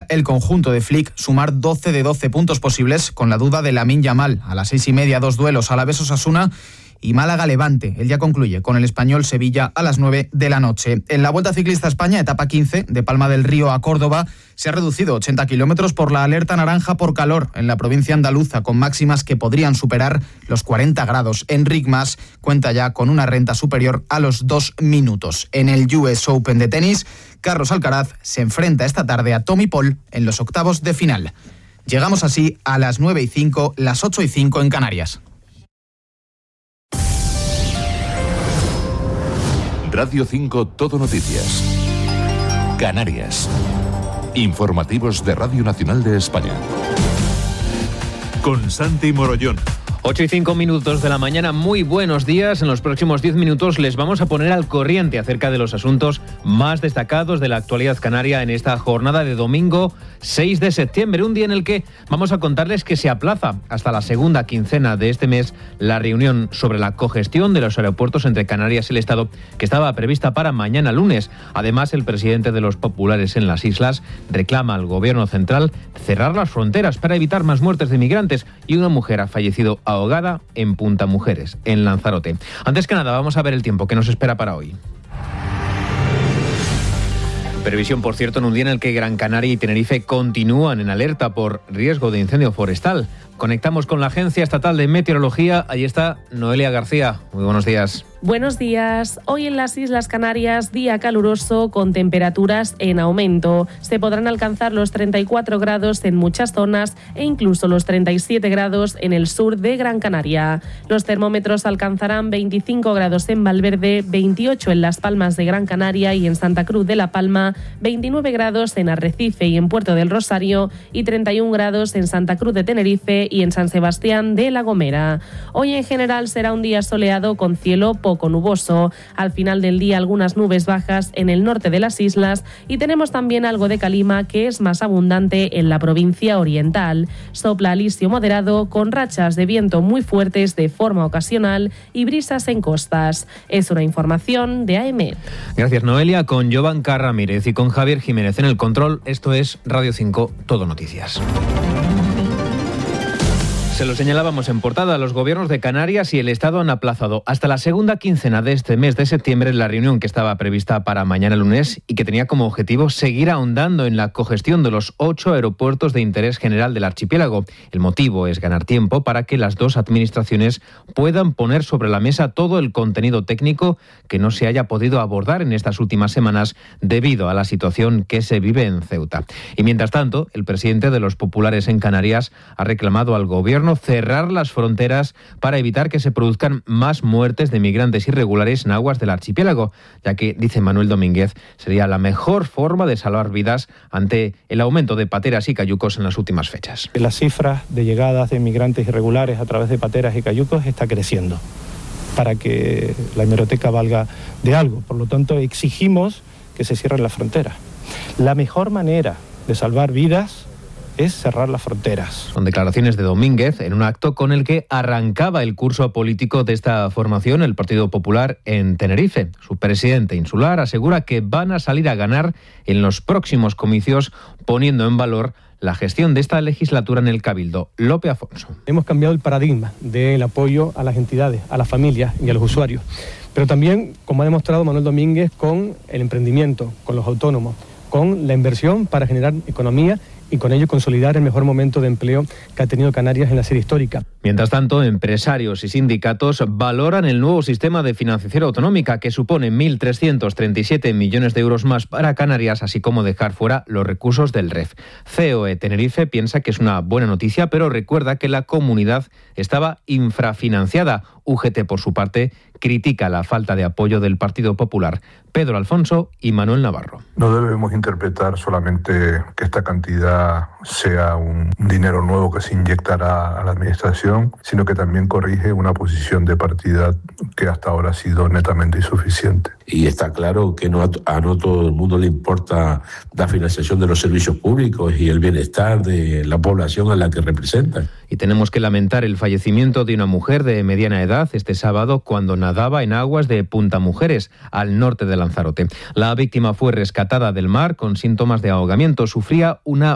el conjunto de Flick sumar 12 de 12 puntos posibles, con la duda de Lamine Yamal. A las 6:30, 2 duelos: Alavés-Osasuna y Málaga-Levante. El día concluye con el Español-Sevilla a las 9 de la noche. En la Vuelta Ciclista a España, etapa 15, de Palma del Río a Córdoba, se ha reducido 80 kilómetros por la alerta naranja por calor en la provincia andaluza, con máximas que podrían superar los 40 grados. Enric Mas cuenta ya con una renta superior a los 2 minutos. En el US Open de tenis, Carlos Alcaraz se enfrenta esta tarde a Tommy Paul en los octavos de final. Llegamos así a las 9:05, las 8:05 en Canarias. Radio 5 Todo Noticias. Canarias. Informativos de Radio Nacional de España. Con Santi Morollón. 8:05 de la mañana, muy buenos días. En los próximos 10 minutos les vamos a poner al corriente acerca de los asuntos más destacados de la actualidad canaria en esta jornada de domingo 6 de septiembre, un día en el que vamos a contarles que se aplaza hasta la segunda quincena de este mes la reunión sobre la cogestión de los aeropuertos entre Canarias y el Estado, que estaba prevista para mañana lunes. Además, el presidente de los populares en las islas reclama al gobierno central cerrar las fronteras para evitar más muertes de migrantes, y una mujer ha fallecido ahogada en Punta Mujeres, en Lanzarote. Antes que nada, vamos a ver el tiempo que nos espera para hoy. Previsión, por cierto, en un día en el que Gran Canaria y Tenerife continúan en alerta por riesgo de incendio forestal. Conectamos con la Agencia Estatal de Meteorología. Ahí está Noelia García. Muy buenos días. Buenos días. Hoy en las Islas Canarias, día caluroso con temperaturas en aumento. Se podrán alcanzar los 34 grados en muchas zonas e incluso los 37 grados en el sur de Gran Canaria. Los termómetros alcanzarán 25 grados en Valverde, 28 en Las Palmas de Gran Canaria y en Santa Cruz de la Palma, 29 grados en Arrecife y en Puerto del Rosario y 31 grados en Santa Cruz de Tenerife y en San Sebastián de La Gomera. Hoy en general será un día soleado con cielo poco nuboso. Al final del día algunas nubes bajas en el norte de las islas y tenemos también algo de calima, que es más abundante en la provincia oriental. Sopla alisio moderado con rachas de viento muy fuertes de forma ocasional y brisas en costas. Es una información de AM. Gracias, Noelia. Con Jovan Ramírez y con Javier Jiménez en el control, esto es Radio 5 Todo Noticias. Se lo señalábamos en portada, los gobiernos de Canarias y el Estado han aplazado hasta la segunda quincena de este mes de septiembre la reunión que estaba prevista para mañana lunes y que tenía como objetivo seguir ahondando en la cogestión de los 8 aeropuertos de interés general del archipiélago. El motivo es ganar tiempo para que las dos administraciones puedan poner sobre la mesa todo el contenido técnico que no se haya podido abordar en estas últimas semanas debido a la situación que se vive en Ceuta. Y mientras tanto, el presidente de los populares en Canarias ha reclamado al gobierno cerrar las fronteras para evitar que se produzcan más muertes de migrantes irregulares en aguas del archipiélago, ya que, dice Manuel Domínguez, sería la mejor forma de salvar vidas ante el aumento de pateras y cayucos en las últimas fechas. La cifra de llegadas de migrantes irregulares a través de pateras y cayucos está creciendo para que la hemeroteca valga de algo. Por lo tanto, exigimos que se cierren las fronteras. La mejor manera de salvar vidas es cerrar las fronteras. Son declaraciones de Domínguez en un acto con el que arrancaba el curso político de esta formación, el Partido Popular, en Tenerife. Su presidente insular asegura que van a salir a ganar en los próximos comicios, poniendo en valor la gestión de esta legislatura en el Cabildo. Lope Afonso. Hemos cambiado el paradigma del apoyo a las entidades, a las familias y a los usuarios, pero también, como ha demostrado Manuel Domínguez, con el emprendimiento, con los autónomos, con la inversión para generar economía y con ello consolidar el mejor momento de empleo que ha tenido Canarias en la serie histórica. Mientras tanto, empresarios y sindicatos valoran el nuevo sistema de financiación autonómica, que supone 1.337 millones de euros más para Canarias, así como dejar fuera los recursos del REF. COE Tenerife piensa que es una buena noticia, pero recuerda que la comunidad estaba infrafinanciada. UGT, por su parte, critica la falta de apoyo del Partido Popular. Pedro Alfonso y Manuel Navarro. No debemos interpretar solamente que esta cantidad sea un dinero nuevo que se inyectará a la administración, sino que también corrige una posición de partida que hasta ahora ha sido netamente insuficiente. Y está claro que no todo el mundo le importa la financiación de los servicios públicos y el bienestar de la población a la que representan. Y tenemos que lamentar el fallecimiento de una mujer de mediana edad este sábado cuando nadaba en aguas de Punta Mujeres, al norte de Lanzarote. La víctima fue rescatada del mar con síntomas de ahogamiento. Sufría una